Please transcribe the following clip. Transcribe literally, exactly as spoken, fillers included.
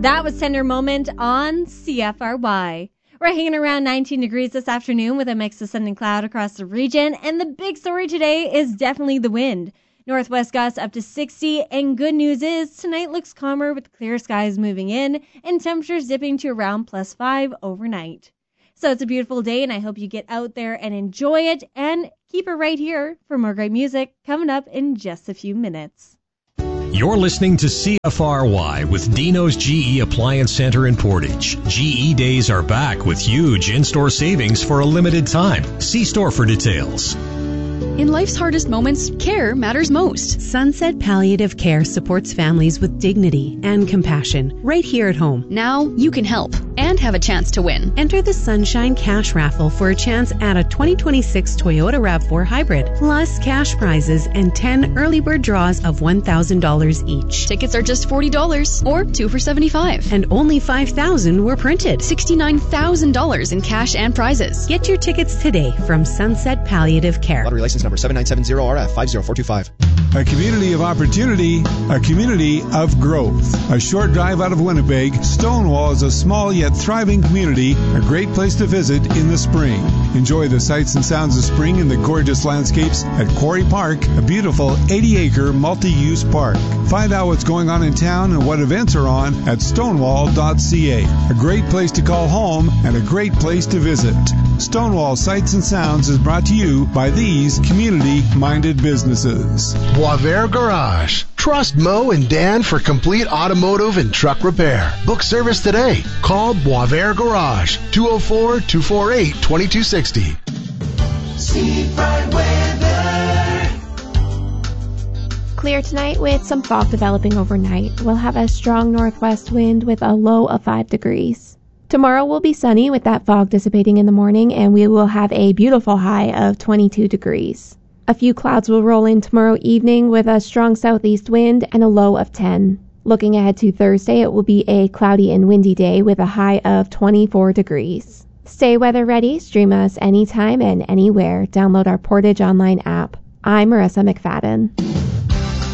That was Tender Moment on C F R Y. We're hanging around nineteen degrees this afternoon with a mix of sun and cloud across the region, and the big story today is definitely the wind. Northwest gusts up to sixty, and good news is tonight looks calmer with clear skies moving in and temperatures dipping to around plus five overnight. So it's a beautiful day, and I hope you get out there and enjoy it, and keep it right here for more great music coming up in just a few minutes. You're listening to C F R Y with Dino's G E Appliance Center in Portage. G E Days are back with huge in-store savings for a limited time. See store for details. In life's hardest moments, care matters most. Sunset Palliative Care supports families with dignity and compassion right here at home. Now you can help and have a chance to win. Enter the Sunshine Cash Raffle for a chance at a twenty twenty-six Toyota RAV four Hybrid, plus cash prizes and ten early bird draws of one thousand dollars each. Tickets are just forty dollars or two for seventy-five dollars. And only five thousand were printed. sixty-nine thousand dollars in cash and prizes. Get your tickets today from Sunset Palliative Care. Lottery license number seven nine seven zero R F five zero four two five. A community of opportunity, a community of growth. A short drive out of Winnipeg, Stonewall is a small yet thriving community, a great place to visit in the spring. Enjoy the sights and sounds of spring and the gorgeous landscapes at Quarry Park, a beautiful eighty acre multi-use park. Find out what's going on in town and what events are on at stonewall dot c a. A great place to call home and a great place to visit. Stonewall Sights and Sounds is brought to you by these community-minded businesses. Boisvert Garage. Trust Mo and Dan for complete automotive and truck repair. Book service today. Call Boisvert Garage, two oh four, two four eight, two two six oh. Seafront weather. Clear tonight with some fog developing overnight. We'll have a strong northwest wind with a low of five degrees. Tomorrow will be sunny with that fog dissipating in the morning, and we will have a beautiful high of twenty-two degrees. A few clouds will roll in tomorrow evening with a strong southeast wind and a low of ten. Looking ahead to Thursday, it will be a cloudy and windy day with a high of twenty-four degrees. Stay weather ready, stream us anytime and anywhere. Download our Portage Online app. I'm Marissa McFadden.